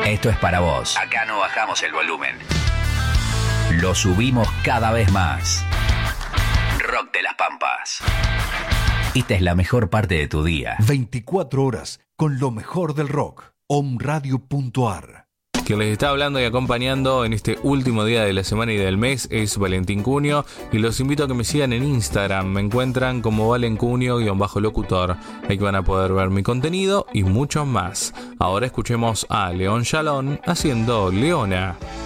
Esto es para vos. Acá no bajamos el volumen. Lo subimos cada vez más. Rock de las Pampas. Esta es la mejor parte de tu día. 24 horas con lo mejor del rock. Omradio.ar. Quien les está hablando y acompañando en este último día de la semana y del mes es Valentín Cunio, y los invito a que me sigan en Instagram. Me encuentran como valencunio_locutor. Ahí van a poder ver mi contenido y mucho más. Ahora escuchemos a León Chalón haciendo Leona.